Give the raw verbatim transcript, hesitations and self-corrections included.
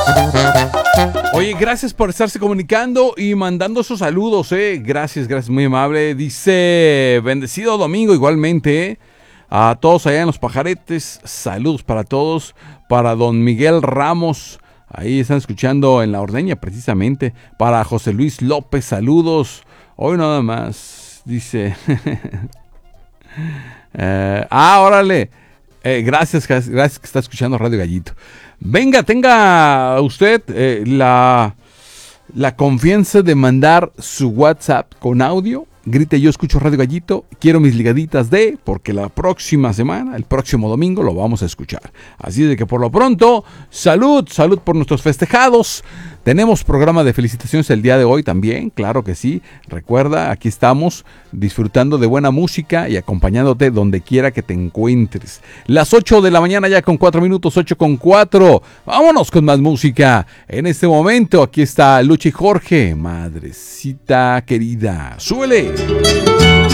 Oye, gracias por estarse comunicando y mandando sus saludos, eh. Gracias, gracias, muy amable. Dice, bendecido domingo igualmente, eh. A todos allá en Los Pajaretes, saludos para todos. Para don Miguel Ramos, ahí están escuchando en La Ordeña precisamente. Para José Luis López, saludos. Hoy nada más, dice... eh, ah, órale. Eh, gracias, gracias que está escuchando Radio Gallito. Venga, tenga usted eh, la, la confianza de mandar su WhatsApp con audio. Grite, yo escucho Radio Gallito, quiero mis ligaditas de, porque la próxima semana, el próximo domingo, lo vamos a escuchar. Así de que por lo pronto, salud, salud por nuestros festejados. Tenemos programa de felicitaciones el día de hoy también, claro que sí. Recuerda, aquí estamos disfrutando de buena música y acompañándote donde quiera que te encuentres. Las ocho de la mañana ya con cuatro minutos, ocho con cuatro. Vámonos con más música. En este momento, aquí está Lucha y Jorge, madrecita querida. ¡Súbele!